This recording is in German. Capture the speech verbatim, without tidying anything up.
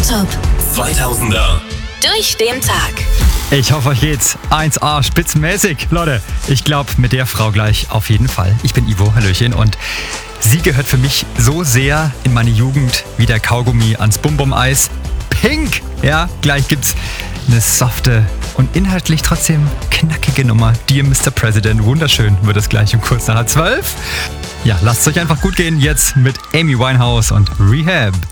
Top zweitausender. durch den Tag. Ich hoffe, euch geht's eins A spitzenmäßig. Leute, ich glaube mit der Frau gleich auf jeden Fall. Ich bin Ivo, Hallöchen, und sie gehört für mich so sehr in meine Jugend wie der Kaugummi ans Bum-Bum-Eis. Pink! Ja, gleich gibt's eine softe und inhaltlich trotzdem knackige Nummer. Dear Mister President, wunderschön wird es gleich um kurz nach halb zwölf. Ja, lasst es euch einfach gut gehen jetzt mit Amy Winehouse und Rehab.